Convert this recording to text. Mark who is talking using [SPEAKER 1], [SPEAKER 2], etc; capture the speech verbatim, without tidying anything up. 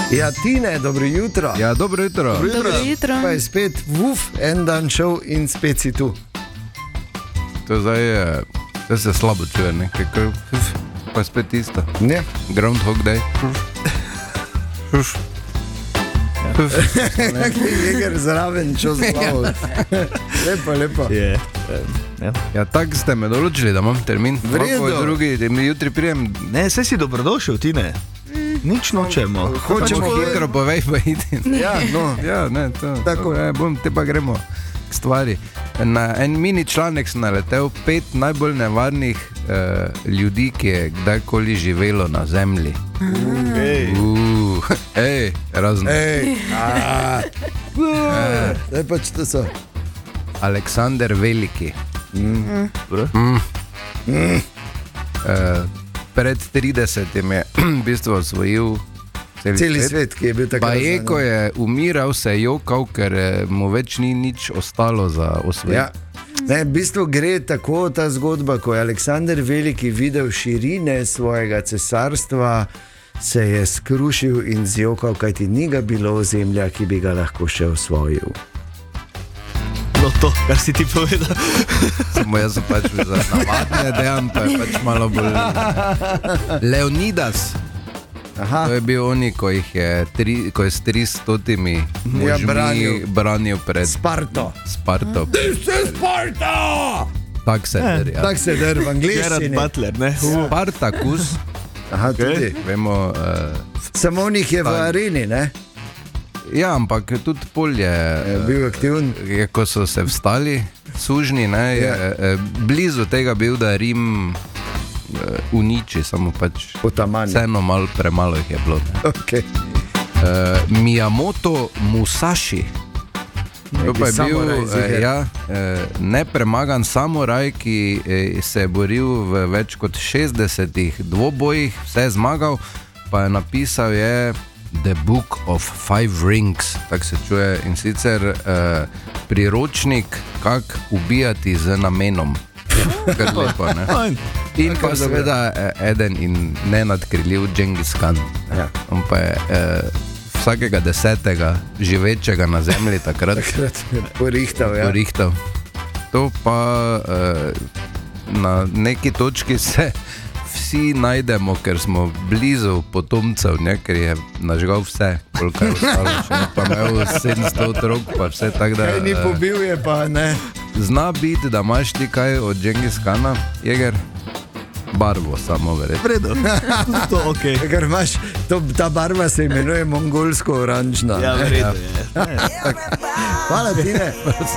[SPEAKER 1] Ja, Tine, dobro jutro.
[SPEAKER 2] Ja, dobro jutro.
[SPEAKER 3] Dobro jutro. Dobro jutro.
[SPEAKER 1] Pa je spet vuf, en dan šel in spet si tu.
[SPEAKER 2] To zdaj je, zdaj se slabo čuje, ne? Kako, pa je spet isto.
[SPEAKER 1] Ne.
[SPEAKER 2] Groundhog Day.
[SPEAKER 1] Kakšen jeger zraven, čo zglavo. Lepo, lepo.
[SPEAKER 4] Je. Ja,
[SPEAKER 2] ja tako ste me določili, da imam termin.
[SPEAKER 1] V redu.
[SPEAKER 2] Lahko drugi, da mi jutri prijem.
[SPEAKER 4] ne, saj si dobrodošel, Tine. Nič nočemo.
[SPEAKER 1] Hočemo
[SPEAKER 2] Hočemo hitro povej, pa idem.
[SPEAKER 1] Ja, no.
[SPEAKER 2] Ja, ne, to.
[SPEAKER 1] Tako.
[SPEAKER 2] Ja, bom, te pa gremo k stvari. Na en mini članek sem naletel, pet najbolj nevarnih uh, ljudi, ki je kdajkoli živelo na zemlji.
[SPEAKER 4] Ej.
[SPEAKER 2] Uh, ej, razno.
[SPEAKER 1] Ej, aaa. Zdaj pač to so.
[SPEAKER 2] Aleksander Veliki.
[SPEAKER 1] Mm.
[SPEAKER 2] Mm. Mm. Uh, pred tridesetim je v bistvu osvojil celi,
[SPEAKER 1] Celi
[SPEAKER 2] svet.
[SPEAKER 1] svet, ki je bil tako
[SPEAKER 2] Pa je, ko je umiral, se je jokal, ker eh, mu več ni nič ostalo za osvojitev.
[SPEAKER 1] Ja. Ne, v bistvu gre tako ta zgodba, ko je Aleksander Veliki videl širine svojega cesarstva, se je skrušil in zjokal, kajti ni ga bilo ozemlja, ki bi ga lahko še osvojil.
[SPEAKER 4] No to, kar si ti povedal.
[SPEAKER 2] Samo jaz sem pač za navadne dejam, pa je pač malo bolj... Leonidas.
[SPEAKER 1] Aha.
[SPEAKER 2] To je bil oni, ko, jih je, tri, ko je s tristotimi
[SPEAKER 1] Ja,
[SPEAKER 2] možmi
[SPEAKER 1] branil.
[SPEAKER 2] branil pred
[SPEAKER 1] Sparto.
[SPEAKER 2] Sparto.
[SPEAKER 1] This is Sparta!
[SPEAKER 2] Tak se der, ja.
[SPEAKER 1] Tak se der v
[SPEAKER 4] Gerard
[SPEAKER 1] angliščini.
[SPEAKER 4] Butler, ne?
[SPEAKER 2] Spartakus,
[SPEAKER 1] Aha, tudi.
[SPEAKER 2] vemo, uh,
[SPEAKER 1] Samo njih je v
[SPEAKER 2] Tak.
[SPEAKER 1] areni, ne?
[SPEAKER 2] ja, ampak tudi polje,
[SPEAKER 1] Je bil aktiven.
[SPEAKER 2] je, ko so se vstali, sužni, ne, je
[SPEAKER 1] Ja.
[SPEAKER 2] eh, blizu tega bil, da Rim eh, uniči, samo pač
[SPEAKER 1] Potamani.
[SPEAKER 2] vseeno malo premalo jih je bilo. Ne.
[SPEAKER 1] Okay.
[SPEAKER 2] Uh, Miyamoto Musashi. To pa je bil
[SPEAKER 1] samuraj,
[SPEAKER 2] eh,
[SPEAKER 1] ziher.
[SPEAKER 2] ja, eh, nepremagan samuraj, ki eh, se je boril v več kot šestdesetih dvobojih, vse je zmagal, pa je napisal je The Book of Five Rings, tako se čuje, in sicer eh, priročnik, kako ubijati z namenom. Kar lepo, ne? In pa seveda eh, eden in nenadkriljiv Džengis Khan.
[SPEAKER 1] Ja.
[SPEAKER 2] On pa je eh, vsakega desetega živečega na zemlji takrat
[SPEAKER 1] Takrat je porihtal, ja.
[SPEAKER 2] porihtal. To pa eh, na neki točki se vsi najdemo, ker smo blizu potomcev, ne? Ker je nažgal vse, koliko je ostalo še, pa imel sedemsto otrok, pa vse tako da.
[SPEAKER 1] Kaj ni
[SPEAKER 2] eh,
[SPEAKER 1] pobil je pa, ne?
[SPEAKER 2] Zna biti, da imaš ti kaj od Džengis Khana, jeger, barvo samo verjetno.
[SPEAKER 4] Vredo. To ok.
[SPEAKER 1] Ker imaš, to, ta barva se imenuje mongolsko-oranžna.
[SPEAKER 4] Ja,
[SPEAKER 1] ne?
[SPEAKER 4] vredo je.
[SPEAKER 1] Hvala, Tine.